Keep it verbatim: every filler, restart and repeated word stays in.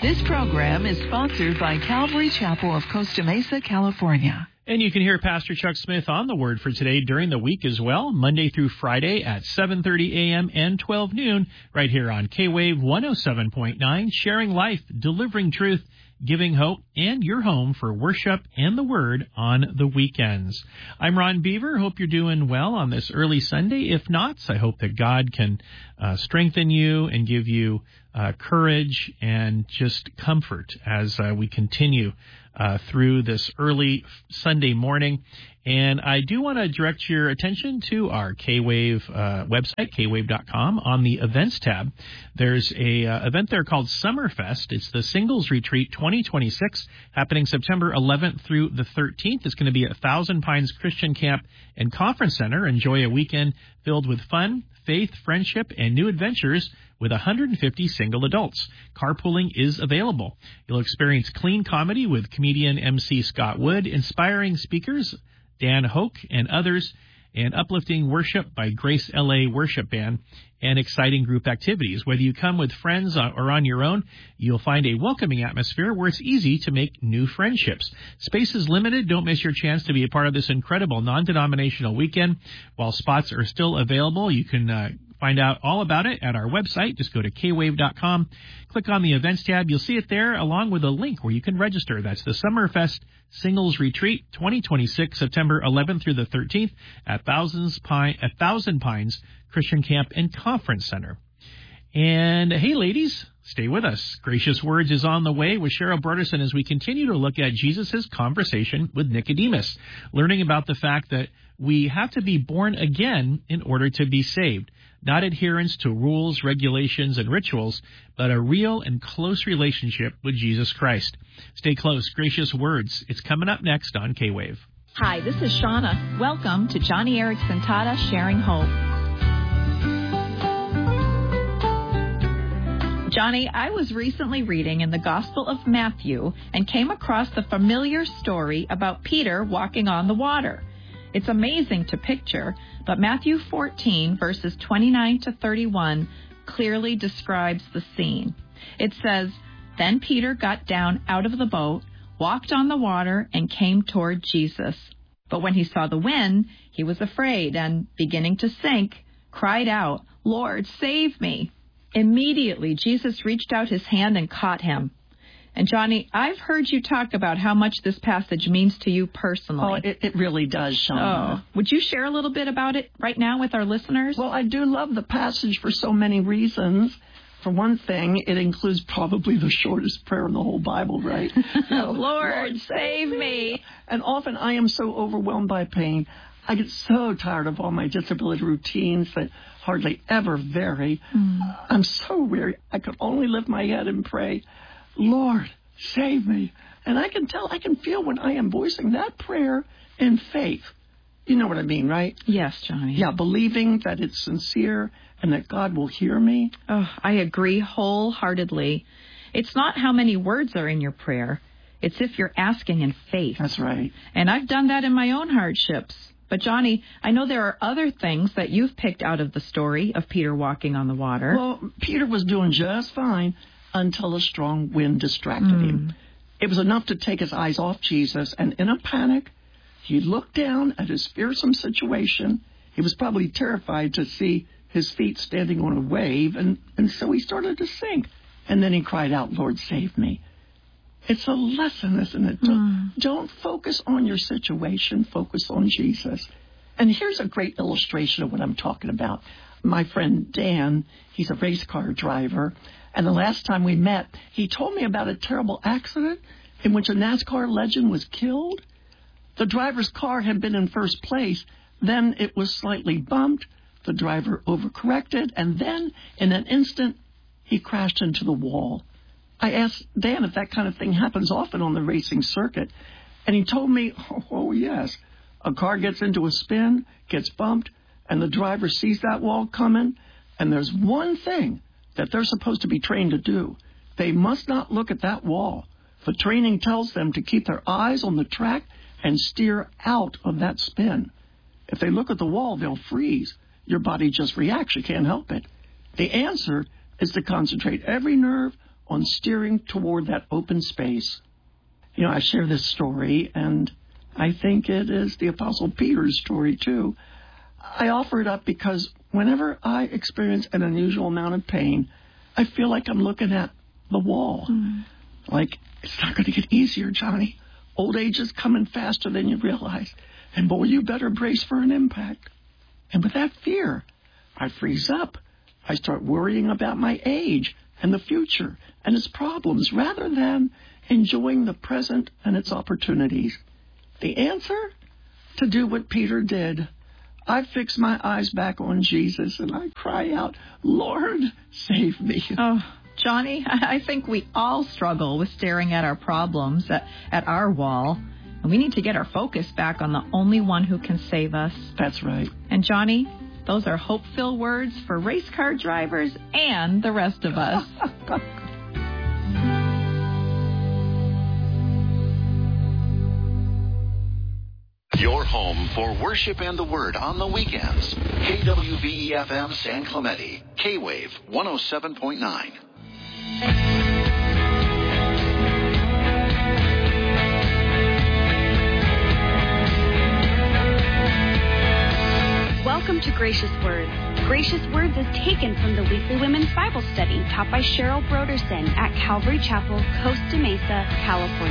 This program is sponsored by Calvary Chapel of Costa Mesa, California. And you can hear Pastor Chuck Smith on the Word for Today during the week as well, Monday through Friday at seven thirty a.m. and twelve noon, right here on K-Wave one oh seven point nine, sharing life, delivering truth, giving hope, and your home for worship and the Word on the weekends. I'm Ron Beaver. Hope you're doing well on this early Sunday. If not, I hope that God can uh, strengthen you and give you uh, courage and just comfort as uh, we continue uh, through this early Sunday morning. And I do want to direct your attention to our K-Wave uh, website, K wave dot com. On the events tab, there's a uh, event there called Summerfest. It's the Singles Retreat twenty twenty-six, happening September eleventh through the thirteenth. It's going to be at Thousand Pines Christian Camp and Conference Center. Enjoy a weekend filled with fun, faith, friendship, and new adventures with one hundred fifty single adults. Carpooling is available. You'll experience clean comedy with comedian M C Scott Wood, inspiring speakers Dan Hoke and others, and uplifting worship by Grace L A Worship Band, and exciting group activities. Whether you come with friends or on your own, you'll find a welcoming atmosphere where it's easy to make new friendships. Space is limited. Don't miss your chance to be a part of this incredible non-denominational weekend. While spots are still available, you can uh, find out all about it at our website. Just go to K wave dot com, click on the events tab. You'll see it there along with a link where you can register. That's the Summerfest Singles Retreat twenty twenty-six, September eleventh through the thirteenth at Thousands Pine, at Thousand Pines Christian Camp and Conference Center. And hey, ladies, stay with us. Gracious Words is on the way with Cheryl Broderson as we continue to look at Jesus' conversation with Nicodemus, learning about the fact that we have to be born again in order to be saved. Not adherence to rules, regulations, and rituals, but a real and close relationship with Jesus Christ. Stay close. Gracious Words. It's coming up next on K-Wave. Hi, this is Shauna. Welcome to Johnny Erickson Tata Sharing Hope. Johnny, I was recently reading in the Gospel of Matthew and came across the familiar story about Peter walking on the water. It's amazing to picture, but Matthew fourteen, verses twenty-nine to thirty-one, clearly describes the scene. It says, "Then Peter got down out of the boat, walked on the water, and came toward Jesus. But when he saw the wind, he was afraid, and, beginning to sink, cried out, 'Lord, save me!' Immediately, Jesus reached out his hand and caught him." And Johnny, I've heard you talk about how much this passage means to you personally. Oh, it, it really does, Shauna. Oh. Would you share a little bit about it right now with our listeners? Well, I do love the passage for so many reasons. For one thing, it includes probably the shortest prayer in the whole Bible, right? You know, Lord, Lord, save me. And often I am so overwhelmed by pain. I get so tired of all my disability routines that hardly ever vary. Mm. I'm so weary. I could only lift my head and pray, "Lord, save me." And I can tell, I can feel when I am voicing that prayer in faith. You know what I mean, right? Yes, Johnny. Yeah, believing that it's sincere and that God will hear me. Oh, I agree wholeheartedly. It's not how many words are in your prayer. It's if you're asking in faith. That's right. And I've done that in my own hardships. But, Johnny, I know there are other things that you've picked out of the story of Peter walking on the water. Well, Peter was doing just fine until a strong wind distracted mm. him. It was enough to take his eyes off Jesus, and in a panic, he looked down at his fearsome situation. He was probably terrified to see his feet standing on a wave, and, and so he started to sink. And then he cried out, "Lord, save me." It's a lesson, isn't it? Don't, mm. don't focus on your situation, focus on Jesus. And here's a great illustration of what I'm talking about. My friend Dan, he's a race car driver, and the last time we met, he told me about a terrible accident in which a NASCAR legend was killed. The driver's car had been in first place, then it was slightly bumped, the driver overcorrected, and then, in an instant, he crashed into the wall. I asked Dan if that kind of thing happens often on the racing circuit, and he told me, oh, oh yes, a car gets into a spin, gets bumped, and the driver sees that wall coming, and there's one thing that they're supposed to be trained to do. They must not look at that wall. The training tells them to keep their eyes on the track and steer out of that spin. If they look at the wall, they'll freeze. Your body just reacts. You can't help it. The answer is to concentrate every nerve on steering toward that open space. You know, I share this story, and I think it is the Apostle Peter's story, too. I offer it up because whenever I experience an unusual amount of pain, I feel like I'm looking at the wall. Mm. Like, it's not going to get easier, Johnny. Old age is coming faster than you realize. And boy, you better brace for an impact. And with that fear, I freeze up. I start worrying about my age and the future and its problems rather than enjoying the present and its opportunities. The answer? To do what Peter did. I fix my eyes back on Jesus and I cry out, Lord, save me. Oh, Johnny, I think we all struggle with staring at our problems, at, at our wall. And we need to get our focus back on the only one who can save us. That's right. And Johnny, those are hope-filled words for race car drivers and the rest of us. Your home for worship and the word on the weekends. K W V E F M San Clemente. K-Wave one oh seven point nine. Welcome to Gracious Words. Gracious Words is taken from the weekly women's Bible study taught by Cheryl Broderson at Calvary Chapel, Costa Mesa, California.